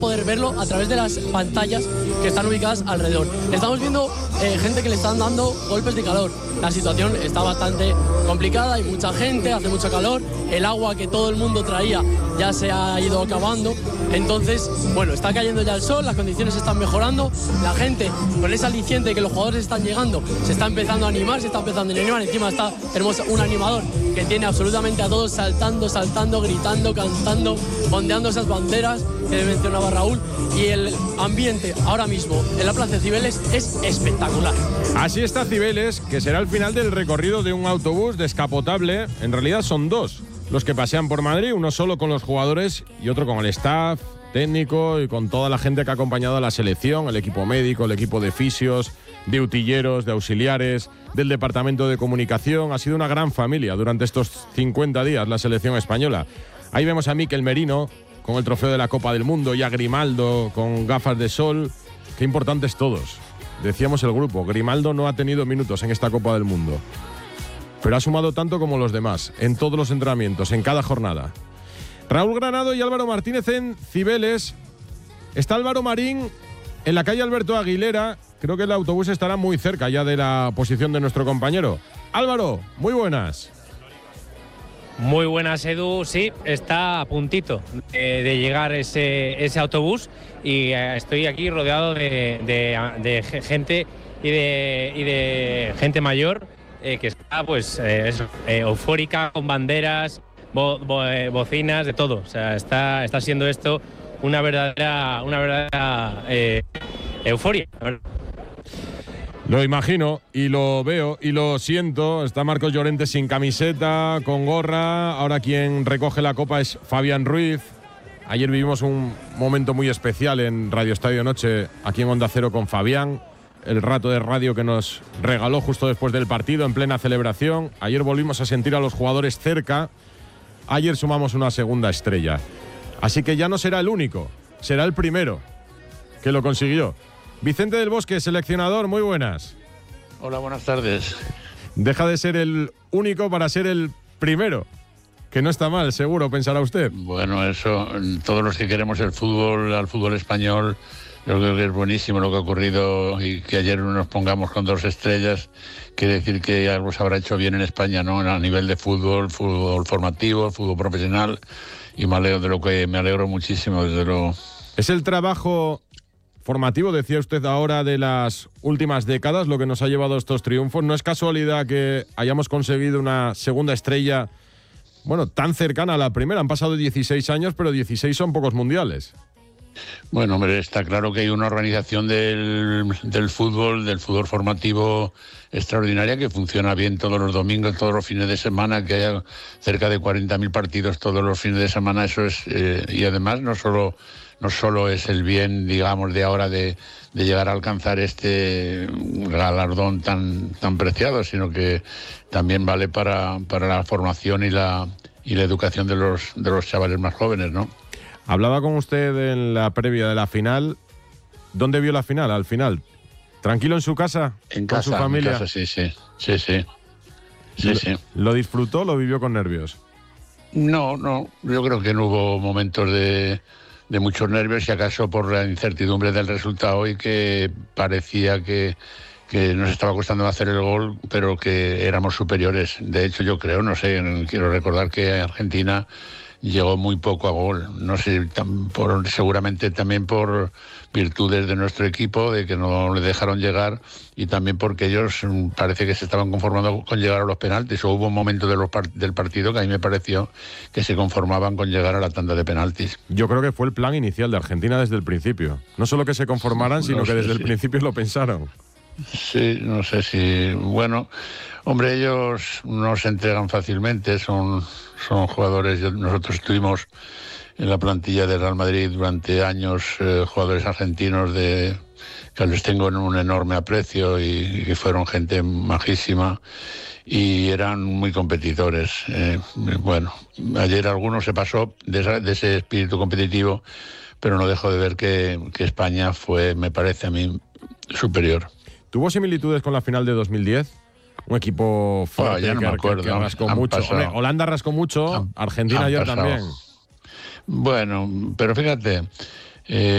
poder verlo a través de las pantallas que están ubicadas alrededor. Estamos viendo gente que le están dando golpes de calor. La situación está bastante complicada, hay mucha gente, hace mucho calor, el agua que todo el mundo traía ya se ha ido acabando, entonces, bueno, está cayendo ya el sol, las condiciones están mejorando, la gente con ese aliciente que los jugadores están llegando, se está empezando a animar, encima está hermoso, un animador que tiene absolutamente a todos saltando, gritando, cantando, ondeando esas banderas que mencionaba Raúl, y el ambiente ahora mismo en la Plaza de Cibeles es espectacular. Así está Cibeles, que será el final del recorrido de un autobús descapotable. En realidad son dos los que pasean por Madrid, uno solo con los jugadores y otro con el staff técnico y con toda la gente que ha acompañado a la selección, el equipo médico, el equipo de fisios, de utilleros, de auxiliares, del departamento de comunicación. Ha sido una gran familia durante estos 50 días la selección española. Ahí vemos a Mikel Merino con el trofeo de la Copa del Mundo y a Grimaldo con gafas de sol. Qué importantes todos. Decíamos el grupo, Grimaldo no ha tenido minutos en esta Copa del Mundo, pero ha sumado tanto como los demás, en todos los entrenamientos, en cada jornada. Raúl Granado y Álvaro Martínez en Cibeles. Está Álvaro Marín en la calle Alberto Aguilera. Creo que el autobús estará muy cerca ya de la posición de nuestro compañero. Álvaro, muy buenas. Muy buenas, Edu. Sí, está a puntito de llegar ese autobús y estoy aquí rodeado de gente y de gente mayor que está eufórica, con banderas, bocinas, de todo. O sea, está siendo esto una verdadera euforia. Lo imagino y lo veo y lo siento. Está Marcos Llorente sin camiseta, con gorra. Ahora quien recoge la copa es Fabián Ruiz. Ayer vivimos un momento muy especial en Radio Estadio Noche, aquí en Onda Cero con Fabián. El rato de radio que nos regaló justo después del partido, en plena celebración. Ayer volvimos a sentir a los jugadores cerca. Ayer sumamos una segunda estrella. Así que ya no será el único, será el primero que lo consiguió. Vicente del Bosque, seleccionador, muy buenas. Hola, buenas tardes. Deja de ser el único para ser el primero, que no está mal, seguro, pensará usted. Bueno, eso, todos los que queremos el fútbol, al fútbol español, yo creo que es buenísimo lo que ha ocurrido, y que ayer nos pongamos con 2 estrellas, quiere decir que algo se habrá hecho bien en España, ¿no? A nivel de fútbol formativo, fútbol profesional, y me alegro muchísimo, desde luego. Es el trabajo formativo, decía usted ahora, de las últimas décadas, lo que nos ha llevado a estos triunfos. No es casualidad que hayamos conseguido una segunda estrella, bueno, tan cercana a la primera. Han pasado 16 años, pero 16 son pocos mundiales. Bueno, hombre, está claro que hay una organización del fútbol formativo extraordinaria, que funciona bien todos los domingos, todos los fines de semana, que haya cerca de 40.000 partidos todos los fines de semana. Eso es, y además no solo es el bien, digamos, de ahora de llegar a alcanzar este galardón tan preciado, sino que también vale para la formación y la educación de los chavales más jóvenes, ¿no? Hablaba con usted en la previa de la final. ¿Dónde vio la final? Al final, ¿tranquilo en su casa? En ¿Con casa, su familia? En casa, sí. ¿Lo disfrutó o lo vivió con nervios? No, yo creo que no hubo momentos de muchos nervios, si acaso por la incertidumbre del resultado, y que parecía que nos estaba costando hacer el gol, pero que éramos superiores. De hecho, yo creo, no sé, quiero recordar que Argentina llegó muy poco a gol. No sé, seguramente también por virtudes de nuestro equipo, de que no le dejaron llegar, y también porque ellos parece que se estaban conformando con llegar a los penaltis. O hubo un momento del partido que a mí me pareció que se conformaban con llegar a la tanda de penaltis. Yo creo que fue el plan inicial de Argentina desde el principio. No solo que se conformaran, sino que desde el principio lo pensaron. Sí, no sé si... Bueno, hombre, ellos no se entregan fácilmente, son jugadores. Nosotros estuvimos en la plantilla del Real Madrid durante años, jugadores argentinos que les tengo en un enorme aprecio, y que fueron gente majísima y eran muy competidores. Bueno, ayer alguno se pasó de ese espíritu competitivo, pero no dejo de ver que España fue, me parece a mí, superior. ¿Tuvo similitudes con la final de 2010? Un equipo fuerte, ya no me acuerdo, que rascó mucho. Hombre, Holanda rascó mucho, Argentina ayer también. Bueno, pero fíjate,